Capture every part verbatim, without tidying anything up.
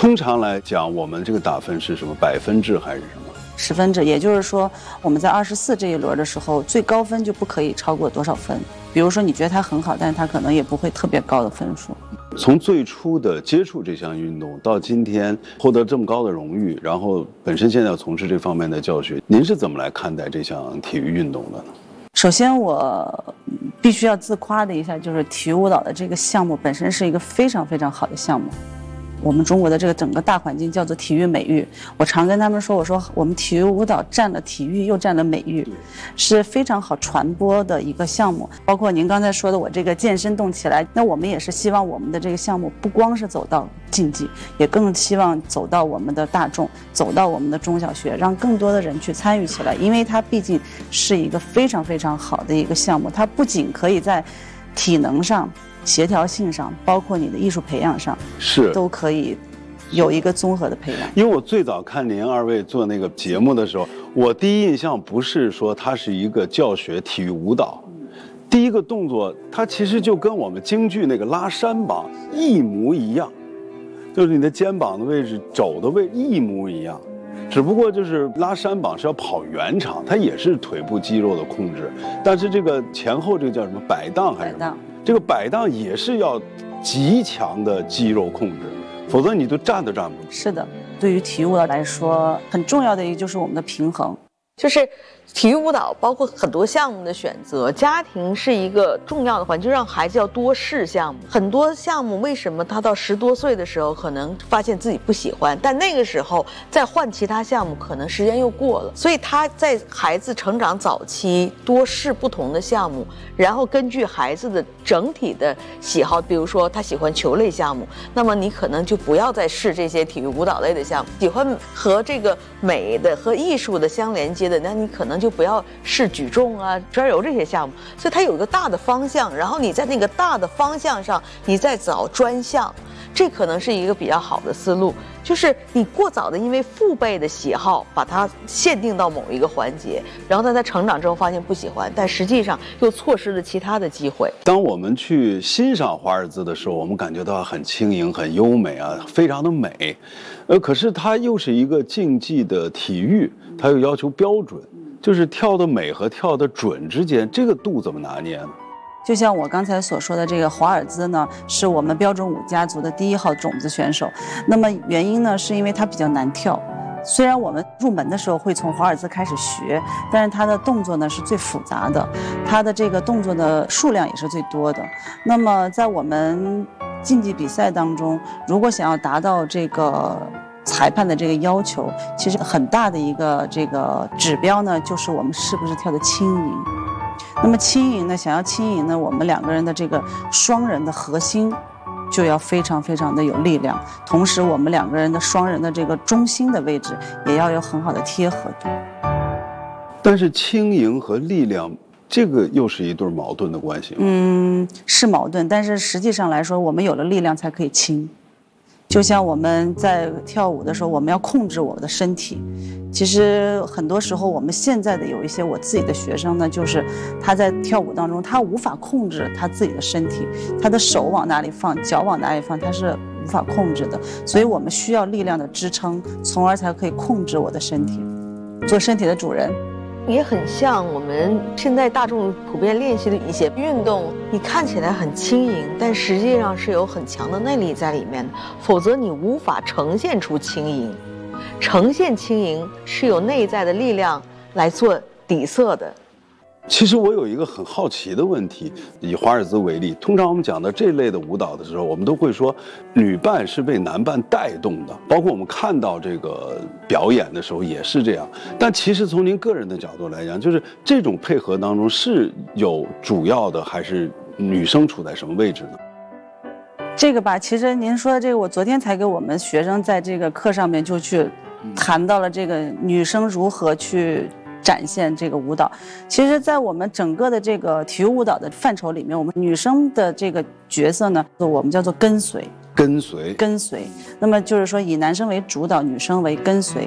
通常来讲，我们这个打分是什么？百分制还是什么？ 十分制，也就是说，我们在二十四这一轮的时候，最高分就不可以超过多少分。比如说，你觉得它很好，但是它可能也不会特别高的分数。 从最初的接触这项运动到今天获得这么高的荣誉，然后本身现在要从事这方面的教学，您是怎么来看待这项体育运动的呢？ 首先，我必须要自夸的一下，就是体育舞蹈的这个项目本身是一个非常非常好的项目。我们中国的这个整个大环境叫做体育美育，我常跟他们说，我说我们体育舞蹈占了体育又占了美育，是非常好传播的一个项目。包括您刚才说的我这个健身动起来，那我们也是希望我们的这个项目不光是走到竞技，也更希望走到我们的大众，走到我们的中小学，让更多的人去参与起来。因为它毕竟是一个非常非常好的一个项目，它不仅可以在体能上、协调性上，包括你的艺术培养上， 是都可以有一个综合的培养。 因为我最早看您二位做那个节目的时候，我第一印象不是说它是一个教学体育舞蹈，第一个动作它其实就跟我们京剧那个拉山膀一模一样，就是你的肩膀的位置、肘的位置一模一样。只不过就是拉山膀是要跑圆场，它也是腿部肌肉的控制，但是这个前后这个叫什么摆荡还是什么？这个摆荡也是要极强的肌肉控制，否则你就站都站不住。 是的，对于体育舞蹈来说，很重要的一个就是我们的平衡。 就是体育舞蹈包括很多项目的选择，家庭是一个重要的环节，就让孩子要多试项目。很多项目为什么他到十多岁的时候可能发现自己不喜欢，但那个时候再换其他项目可能时间又过了，所以他在孩子成长早期多试不同的项目，然后根据孩子的整体的喜好，比如说他喜欢球类项目，那么你可能就不要再试这些体育舞蹈类的项目。喜欢和这个美的和艺术的相连接的，那你可能就不要试举重啊、专柔这些项目。所以它有一个大的方向，然后你在那个大的方向上，你再找专项，这可能是一个比较好的思路。就是你过早的因为父辈的喜好把它限定到某一个环节，然后他在成长之后发现不喜欢，但实际上又错失了其他的机会。 当我们去欣赏华尔兹的时候，我们感觉到很轻盈、很优美啊，非常的美。呃，可是它又是一个竞技的体育，它又要求标准，就是跳的美和跳的准之间，这个度怎么拿捏呢？ 就像我刚才所说的，这个华尔兹呢，是我们标准舞家族的第一号种子选手。那么原因呢，是因为它比较难跳。虽然我们入门的时候会从华尔兹开始学，但是它的动作呢是最复杂的，它的这个动作的数量也是最多的。那么在我们竞技比赛当中，如果想要达到这个裁判的这个要求，其实很大的一个这个指标呢，就是我们是不是跳得轻盈。那么轻盈呢，想要轻盈呢，我们两个人的这个双人的核心就要非常非常的有力量，同时我们两个人的双人的这个中心的位置也要有很好的贴合度。 但是轻盈和力量，这个又是一对矛盾的关系吗？ 嗯，是矛盾，但是实际上来说，我们有了力量才可以轻。就像我们在跳舞的时候，我们要控制我的身体。其实很多时候，我们现在的有一些我自己的学生呢，就是他在跳舞当中，他无法控制他自己的身体，他的手往哪里放，脚往哪里放，他是无法控制的。所以我们需要力量的支撑，从而才可以控制我的身体，做身体的主人。 也很像我们现在大众普遍练习的一些运动，你看起来很轻盈，但实际上是有很强的内力在里面的，否则你无法呈现出轻盈。呈现轻盈是有内在的力量来做底色的。 其实我有一个很好奇的问题，以华尔兹为例，通常我们讲到这类的舞蹈的时候，我们都会说女伴是被男伴带动的，包括我们看到这个表演的时候也是这样。但其实从您个人的角度来讲，就是这种配合当中是有主要的，还是女生处在什么位置呢？ 这个吧，其实您说的这个，我昨天才给我们学生在这个课上面就去谈到了这个女生如何去展现这个舞蹈。其实在我们整个的这个体育舞蹈的范畴里面，我们女生的这个角色呢，我们叫做跟随跟随跟随那么就是说以男生为主导，女生为跟随。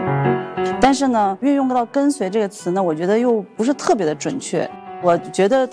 但是呢，运用到跟随这个词呢，我觉得又不是特别的准确。我觉得